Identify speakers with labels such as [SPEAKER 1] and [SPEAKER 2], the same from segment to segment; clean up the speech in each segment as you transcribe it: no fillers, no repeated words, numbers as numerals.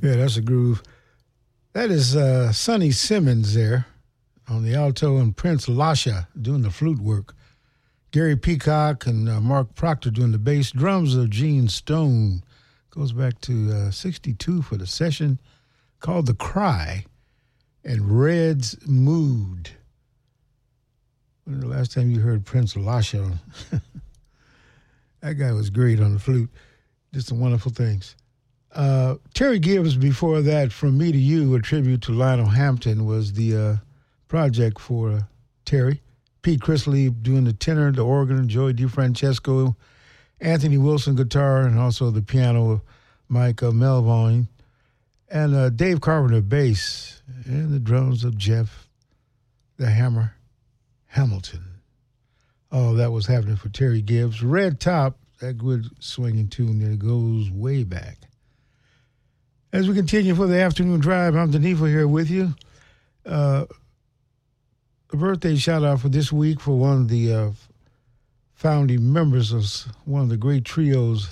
[SPEAKER 1] Yeah, that's a groove. That is Sonny Simmons there on the alto and Prince Lasha doing the flute work. Gary Peacock and Mark Proctor doing the bass. Drums of Gene Stone. Goes back to 62 for the session called The Cry and Red's Mood. When was the last time you heard Prince Lasha? That guy was great on the flute. Just some wonderful things. Terry Gibbs, before that, From Me to You, a tribute to Lionel Hampton, was the project for Terry. Pete Chrisley doing the tenor, the organ, Joey DeFrancesco, Anthony Wilson guitar, and also the piano, Mike Melvoin, and Dave Carpenter bass, and the drums of Jeff the Hammer Hamilton. Oh, that was happening for Terry Gibbs. Red Top, that good swinging tune that goes way back. As we continue for the afternoon drive, I'm Denifo here with you. A birthday shout-out for this week for one of the founding members of one of the great trios.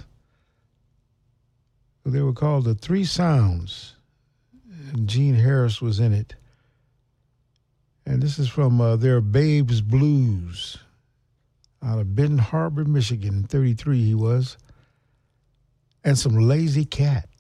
[SPEAKER 1] They were called the Three Sounds, and Gene Harris was in it. And this is from their Babes Blues out of Benton Harbor, Michigan. In 33 he was. And some Lazy Cat.